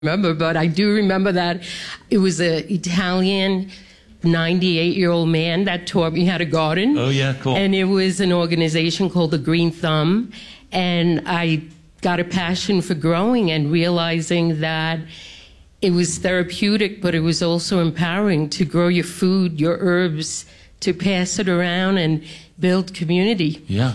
remember, but I do remember that it was an Italian 98-year-old man that taught me how to garden. Oh, yeah, cool. And it was an organization called the Green Thumb. And I got a passion for growing and realizing that it was therapeutic, but it was also empowering to grow your food, your herbs, to pass it around and build community. Yeah.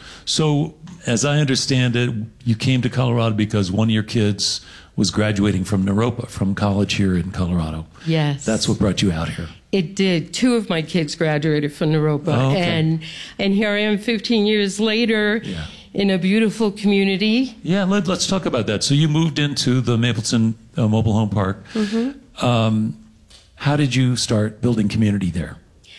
So, as I understand it, you came to Colorado because one of your kids was graduating from Naropa, from college here in Colorado. Yes. That's what brought you out here. It did. Two of my kids graduated from Naropa. Oh, okay. And here I am 15 years later in a beautiful community. Yeah, let's talk about that. So you moved into the Mapleton Mobile Home Park. Mm-hmm. How did you start building community there?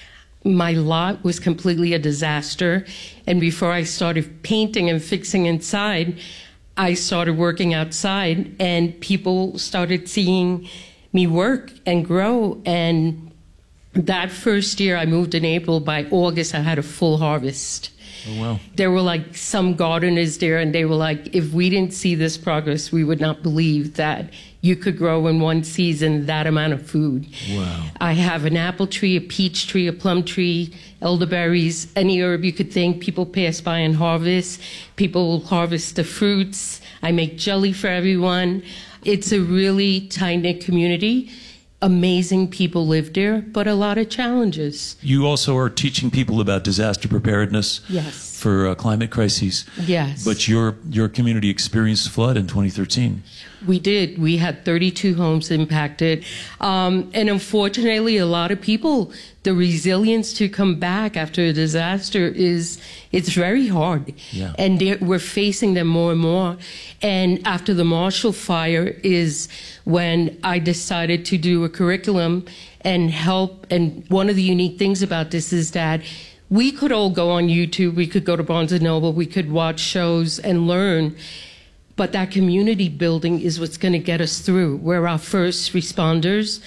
My lot was completely a disaster. And before I started painting and fixing inside, I started working outside, and people started seeing me work and grow. And that first year I moved in April, by August I had a full harvest. Oh, wow. There were like some gardeners there, and they were like, if we didn't see this progress, we would not believe that you could grow in one season that amount of food. Wow. I have an apple tree, a peach tree, a plum tree, elderberries, any herb you could think. People pass by and harvest. People harvest the fruits. I make jelly for everyone. It's a really tight-knit community. Amazing people live there, but a lot of challenges. You also are teaching people about disaster preparedness. Yes. For climate crises. Yes. But your community experienced flood in 2013. We did. We had 32 homes impacted. And unfortunately, a lot of people, the resilience to come back after a disaster it's very hard. Yeah. And we're facing them more and more. And after the Marshall Fire is when I decided to do a curriculum and help. And one of the unique things about this is that we could all go on YouTube, we could go to Barnes & Noble, we could watch shows and learn. But that community building is what's going to get us through. We're our first responders.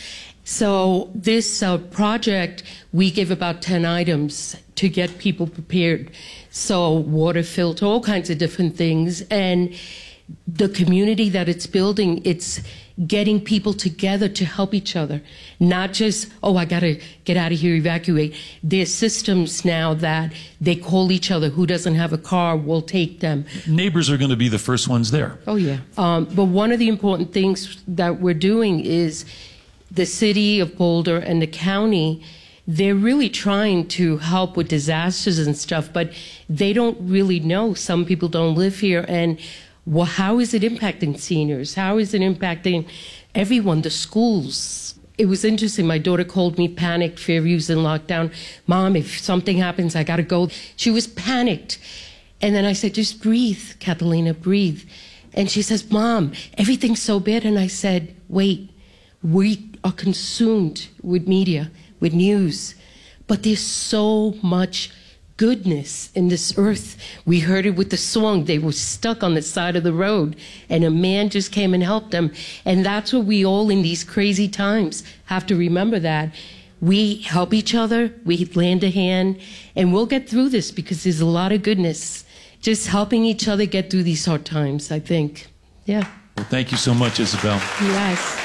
So this project, we give about 10 items to get people prepared. So water filter, all kinds of different things. And the community that it's building, it's getting people together to help each other. Not just, oh, I got to get out of here, evacuate. There's systems now that they call each other. Who doesn't have a car, we'll take them. Neighbors are going to be the first ones there. Oh, yeah. But one of the important things that we're doing is the city of Boulder and the county, they're really trying to help with disasters and stuff, but they don't really know. Some people don't live here. And well, how is it impacting seniors? How is it impacting everyone, the schools? It was interesting. My daughter called me panicked. Fairview's in lockdown. Mom, if something happens, I got to go. She was panicked. And then I said, just breathe, Catalina, breathe. And she says, Mom, everything's so bad. And I said, wait, we are consumed with media, with news. But there's so much goodness in this earth. We heard it with the song. They were stuck on the side of the road, and a man just came and helped them. And that's what we all in these crazy times have to remember, that we help each other, we lend a hand, and we'll get through this because there's a lot of goodness. Just helping each other get through these hard times, I think. Yeah. Well, thank you so much, Isabel. Yes.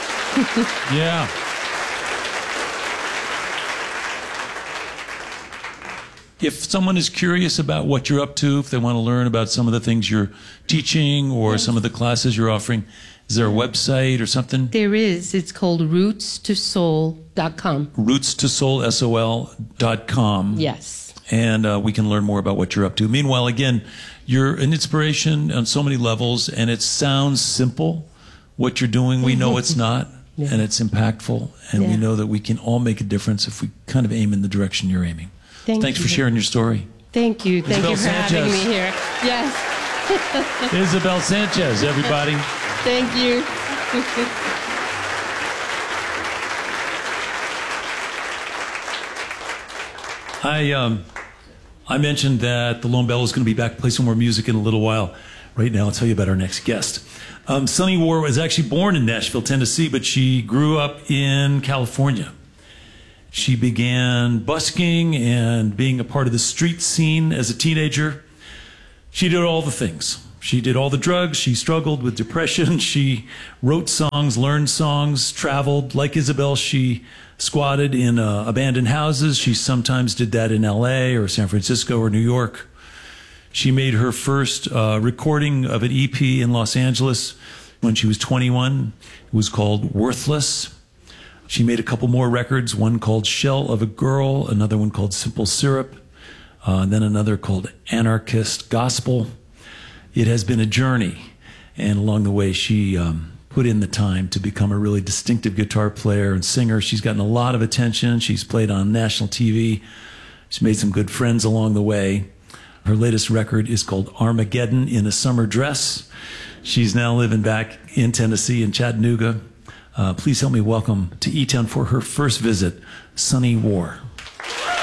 Yeah. If someone is curious about what you're up to, if they want to learn about some of the things you're teaching or some of the classes you're offering, is there a website or something? There is. It's called rootstosoul.com. rootstosoul.com. Yes. And we can learn more about what you're up to. Meanwhile, again, you're an inspiration on so many levels, and it sounds simple, what you're doing. We know it's not, and it's impactful, and we know that we can all make a difference if we kind of aim in the direction you're aiming. Thanks for sharing your story. Thank you. Thank Isabel you for Sanchez. having me here. Yes. Isabel Sanchez, everybody. Thank you. I mentioned that the Lone Bell is going to be back to play some more music in a little while. Right now, I'll tell you about our next guest. Sunny War was actually born in Nashville, Tennessee, but she grew up in California. She began busking and being a part of the street scene as a teenager. She did all the things. She did all the drugs. She struggled with depression. She wrote songs, learned songs, traveled. Like Isabel, she squatted in abandoned houses. She sometimes did that in LA or San Francisco or New York. She made her first recording of an EP in Los Angeles when she was 21. It was called Worthless. She made a couple more records, one called Shell of a Girl, another one called Simple Syrup, and then another called Anarchist Gospel. It has been a journey, and along the way she put in the time to become a really distinctive guitar player and singer. She's gotten a lot of attention. She's played on national TV. She's made some good friends along the way. Her latest record is called Armageddon in a Summer Dress. She's now living back in Tennessee, in Chattanooga. Please help me welcome to E-Town for her first visit, Sunny War.